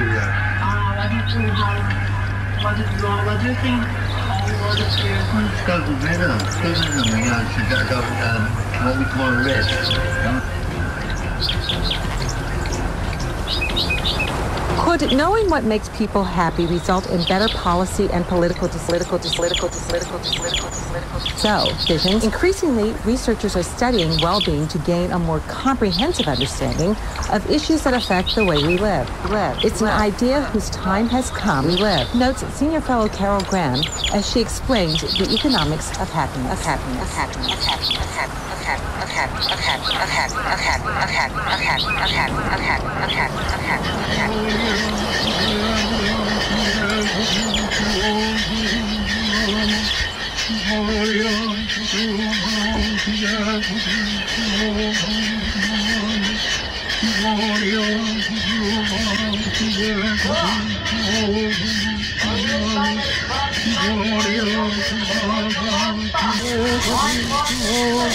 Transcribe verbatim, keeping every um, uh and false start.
Yeah. Uh, what did you how, what did you what do you think? How what did you? Well, it's got to be done. It's got to be done. It's got to be done. What we call a risk. Could knowing what makes people happy result in better policy and political, political, political, political, political, political? So, visions. Increasingly, researchers are studying well-being to gain a more comprehensive understanding of issues that affect the way we live. Live. It's an idea whose time has come. We live. Notes senior fellow Carol Graham as she explains the economics of happiness. Of happiness. Of happiness. Of happiness. Of happiness. Of happiness. Of happiness. Of happiness. Of happiness. Of happiness. Of happiness. Of happiness. Of happiness. Of happiness. Of happiness. Of happiness.